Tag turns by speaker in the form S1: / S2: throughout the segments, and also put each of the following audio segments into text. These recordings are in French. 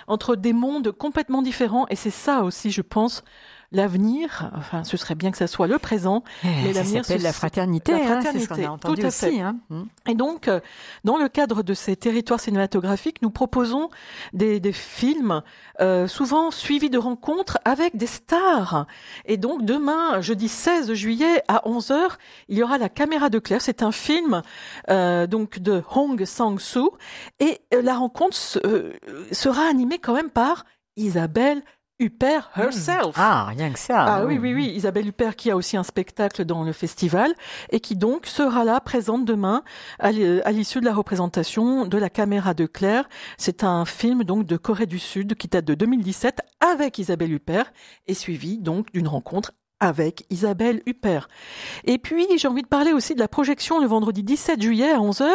S1: entre des mondes complètement différents. Et c'est ça aussi, je pense, l'avenir. Enfin, ce serait bien que ça soit le présent, mais
S2: ça
S1: l'avenir,
S2: s'appelle la fraternité. C'est ce qu'on a entendu
S1: tout à fait.
S2: aussi.
S1: Et donc, dans le cadre de ces territoires cinématographiques, nous proposons des films souvent suivis de rencontres avec des stars. Et donc, demain, jeudi 16 juillet à 11h, il y aura La Caméra de Claire. C'est un film donc de Hong Sang-soo. Et la rencontre sera animée quand même par Isabelle Huppert herself.
S2: Ah, rien que ça.
S1: Ah oui, Isabelle Huppert qui a aussi un spectacle dans le festival et qui donc sera là présente demain à l'issue de la représentation de La Caméra de Claire. C'est un film donc de Corée du Sud qui date de 2017 avec Isabelle Huppert et suivi donc d'une rencontre avec Isabelle Huppert. Et puis, j'ai envie de parler aussi de la projection le vendredi 17 juillet à 11h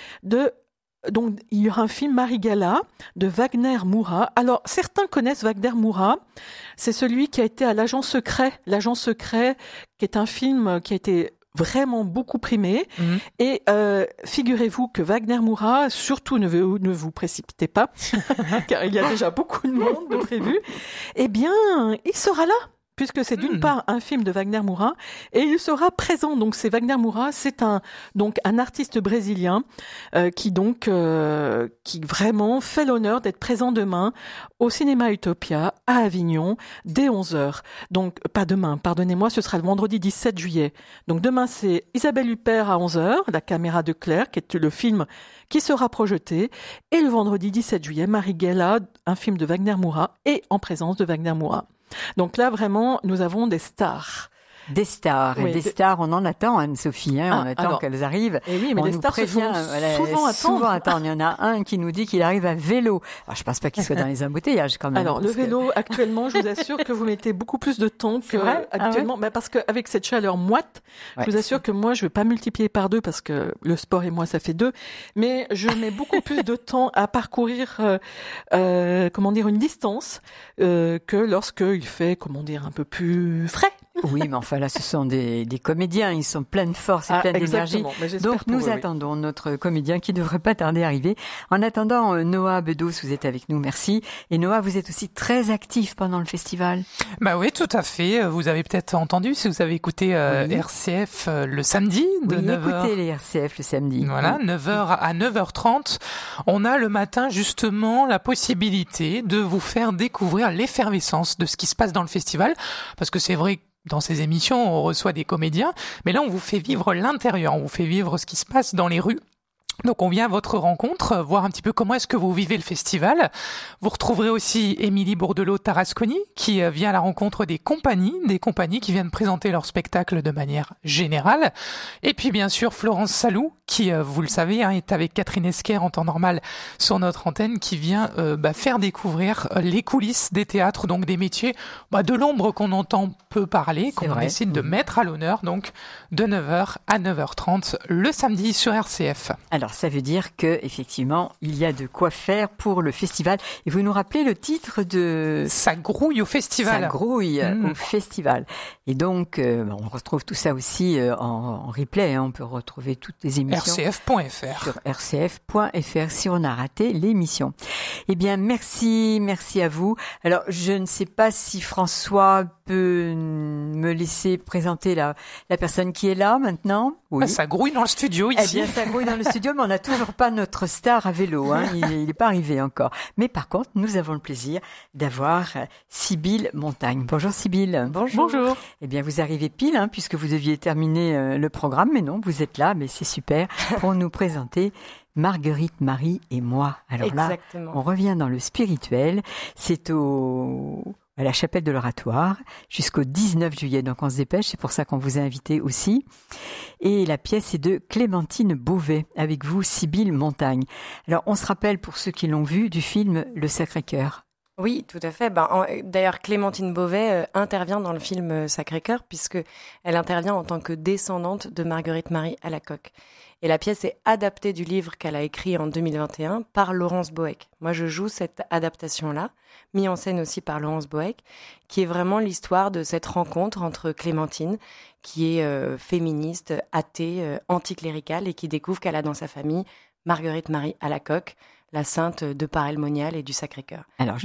S1: donc, il y aura un film Marigala de Wagner Moura. Alors, certains connaissent Wagner Moura. C'est celui qui a été à L'Agent Secret. L'Agent Secret, qui est un film qui a été vraiment beaucoup primé. Et figurez-vous que Wagner Moura, surtout ne vous précipitez pas, car il y a déjà beaucoup de monde de prévu, eh bien, il sera là. Puisque c'est d'une part un film de Wagner Moura et il sera présent. Donc c'est Wagner Moura, c'est un artiste brésilien qui vraiment fait l'honneur d'être présent demain au cinéma Utopia à Avignon dès 11h. Donc pas demain, pardonnez-moi, ce sera le vendredi 17 juillet. Donc demain c'est Isabelle Huppert à 11h, La Caméra de Claire, qui est le film qui sera projeté, et le vendredi 17 juillet, Marigala, un film de Wagner Moura et en présence de Wagner Moura. Donc là, vraiment, nous avons des stars.
S2: Des stars,
S1: oui,
S2: des stars, on en attend, Anne-Sophie, on attend qu'elles arrivent.
S1: Et oui, mais
S2: on
S1: les
S2: nous
S1: stars
S2: prévient, souvent attendre. Il y en a un qui nous dit qu'il arrive à vélo. Alors, je pense pas qu'il soit dans les embouteillages quand même.
S1: Alors, le vélo, actuellement, je vous assure que vous mettez beaucoup plus de temps que habituellement. Parce qu'avec cette chaleur moite, je vous assure que moi, je vais pas multiplier par 2 parce que le sport et moi, ça fait 2. Mais je mets beaucoup plus de temps à parcourir, une distance, que lorsqu'il fait, un peu plus frais.
S2: Oui, mais enfin là, ce sont des comédiens, ils sont pleins de force et pleins d'énergie. Donc nous attendons notre comédien qui devrait pas tarder à arriver. En attendant, Noah Bedos, vous êtes avec nous, merci. Et Noah, vous êtes aussi très actif pendant le festival.
S3: Bah oui, tout à fait. Vous avez peut-être entendu, si vous avez écouté RCF le samedi de 9h.
S2: Écoutez les RCF le samedi.
S3: Voilà, 9h à 9h30. On a le matin justement la possibilité de vous faire découvrir l'effervescence de ce qui se passe dans le festival, parce que c'est vrai que dans ces émissions, on reçoit des comédiens, mais là, on vous fait vivre l'intérieur, on vous fait vivre ce qui se passe dans les rues. Donc on vient à votre rencontre, voir un petit peu comment est-ce que vous vivez le festival. Vous retrouverez aussi Émilie Bourdelot-Tarasconi qui vient à la rencontre des compagnies qui viennent présenter leur spectacle de manière générale. Et puis bien sûr Florence Salou qui, vous le savez, est avec Catherine Esquer en temps normal sur notre antenne, qui vient faire découvrir les coulisses des théâtres, donc des métiers de l'ombre qu'on entend peu parler, qu'on décide de mettre à l'honneur, donc de 9h à 9h30 le samedi sur RCF.
S2: Alors, ça veut dire que effectivement, il y a de quoi faire pour le festival. Et vous nous rappelez le titre de...
S3: Ça grouille au festival.
S2: Ça grouille au festival. Et donc, on retrouve tout ça aussi en replay. On peut retrouver toutes les émissions.
S3: rcf.fr.
S2: Sur rcf.fr si on a raté l'émission. Eh bien, merci à vous. Alors, je ne sais pas si François peut me laisser présenter la personne qui est là maintenant.
S3: Oui. Ça grouille dans le studio ici.
S2: Eh bien, ça grouille dans le studio, mais on n'a toujours pas notre star à vélo. Il n'est pas arrivé encore. Mais par contre, nous avons le plaisir d'avoir Sybille Montagne. Bonjour Sybille.
S1: Bonjour.
S2: Eh bien, vous arrivez pile, puisque vous deviez terminer le programme, mais non, vous êtes là, mais c'est super, pour nous présenter Marguerite, Marie et moi. Alors
S4: Exactement.
S2: Là, on revient dans le spirituel. C'est à la chapelle de l'Oratoire jusqu'au 19 juillet. Donc on se dépêche, c'est pour ça qu'on vous a invité aussi. Et la pièce est de Clémentine Beauvais, avec vous Sybille Montagne. Alors on se rappelle, pour ceux qui l'ont vu, du film Le Sacré-Cœur.
S4: Oui, tout à fait. D'ailleurs, Clémentine Beauvais intervient dans le film Sacré-Cœur, puisque elle intervient en tant que descendante de Marguerite Marie Alacoque. Et la pièce est adaptée du livre qu'elle a écrit en 2021 par Laurence Boeck. Moi, je joue cette adaptation-là, mise en scène aussi par Laurence Boeck, qui est vraiment l'histoire de cette rencontre entre Clémentine, qui est féministe, athée, anticléricale, et qui découvre qu'elle a dans sa famille Marguerite Marie Alacoque, la sainte de Paray-le-Monial et du Sacré-Cœur.
S2: Alors,